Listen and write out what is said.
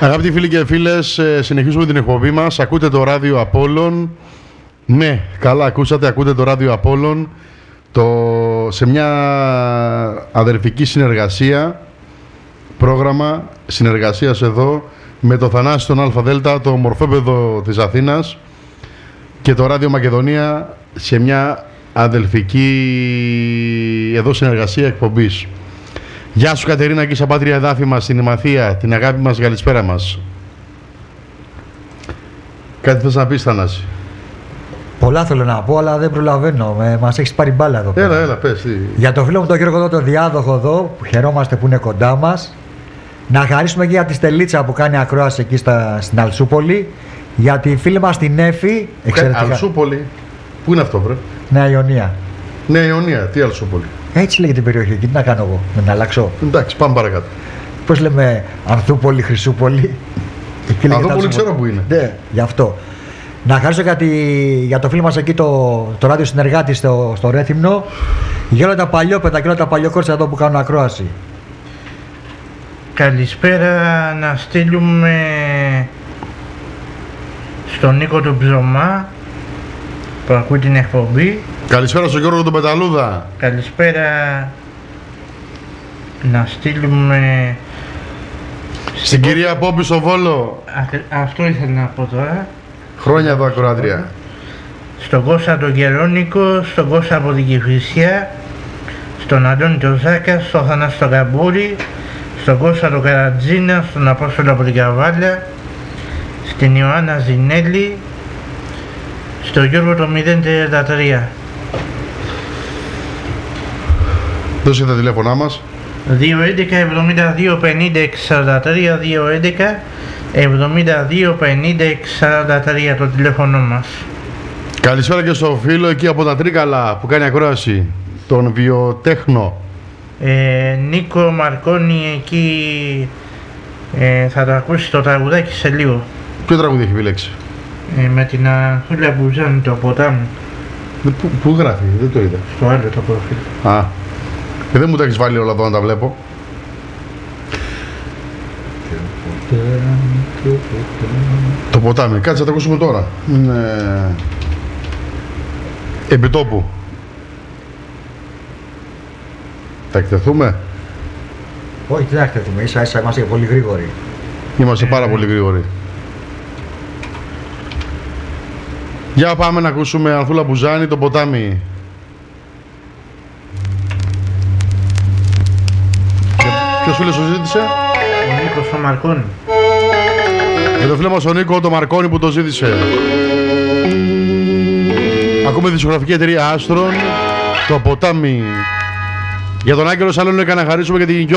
Αγαπητοί φίλοι και φίλες, συνεχίζουμε την εκπομπή μας. Ακούτε το ράδιο Απόλλων. Ναι, καλά ακούσατε, ακούτε το ράδιο Απόλλων. Σε μια αδερφική συνεργασία, πρόγραμμα συνεργασίας εδώ με το Θανάση τον ΑΔ, το μορφόπεδο της Αθήνας, και το ράδιο Μακεδονία, σε μια αδελφική εδώ συνεργασία εκπομπής. Γεια σου Κατερίνα και στα πάτρια εδάφη μας, στην Ημαθία, την αγάπη μας, καλησπέρα μας. Κάτι θες να πεις, Θανάση? Πολλά θέλω να πω, αλλά δεν προλαβαίνω. Μας έχεις πάρει μπάλα εδώ πέρα. Έλα, πες. Για τον φίλο μου τον Γιώργο εδώ, τον διάδοχο εδώ, που χαιρόμαστε που είναι κοντά μας. Να χαρίσουμε και για τη Στελίτσα που κάνει ακρόαση εκεί στην Αλσούπολη. Για τη φίλη μας την Έφη. Αλσούπολη. Πού είναι αυτό, βρε? Νέα Ιωνία. Νέα Ιωνία, τι Αλσούπολη? Έτσι λέγεται η περιοχή εκεί, τι να κάνω εγώ, να αλλάξω? Εντάξει, πάμε παρακάτω. Πώς λέμε, Ανθούπολη, Χρυσούπολη? Ανθούπολη ξέρω που είναι. Ναι, γι' αυτό. Να χαρίσω για το φίλο μας εκεί, το ράδιο συνεργάτη στο Ρέθυμνο. Για όλα τα παλιόπαιδα και όλα τα παλιοκόρτσα εδώ που κάνουν ακρόαση. Καλησπέρα να στείλουμε στον Νίκο τον Ψωμά που ακούει την εκπομπή. Καλησπέρα στον Γιώργο τον Πεταλούδα. Καλησπέρα να στείλουμε στην κυρία Πόπη στο Βόλο. Αυτό ήθελα να πω τώρα. Χρόνια εδώ ακροάτρια. Στον Κώστα τον Γερόνικο, στον Κώστα από την Κηφισιά, στον Αντώνη τον Ζάκα, στον Θανάση τον Καμπούρη, στον Κώστα τον Καρατζίνα, στον Απόστολο από την Καβάλια, στην Ιωάννα Ζινέλη, στον Γιώργο το 033. Δώσε τα τηλέφωνά μας. 211 72 50 43, 211 72 50 43 το τηλέφωνο μας. Καλησπέρα και στο φίλο εκεί από τα Τρίκαλα που κάνει ακρόαση, τον Βιοτέχνο. Νίκο Μαρκόνη εκεί, θα το ακούσει το τραγουδάκι σε λίγο. Ποιο τραγούδι έχει επιλέξει? Με την Ανθούλα Μπουζάνη, το ποτάμι. Πού γράφει, δεν το είδα. Στο άλλο το προφίλ. Α, δεν μου τα έχεις βάλει όλα εδώ να τα βλέπω. Το ποτάμι, κάτσε να τα ακούσουμε τώρα. Επιτόπου. Θα εκτεθούμε? Όχι, δεν θα εκτεθούμε, ίσα είμαστε πολύ γρήγοροι. Είμαστε πάρα πολύ γρήγοροι. Για πάμε να ακούσουμε Ανθούλα Μπουζάνη, το ποτάμι. Ποιος φίλος το ζήτησε? Ο Νίκος ο Μαρκόνη. Για το φίλο μας ο Νίκο το Μαρκόνη που το ζήτησε. Ακούμε τη δισκογραφική εταιρεία Άστρον, το ποτάμι. Για τον Άγγελο Σαλόνου να χαρίσουμε και την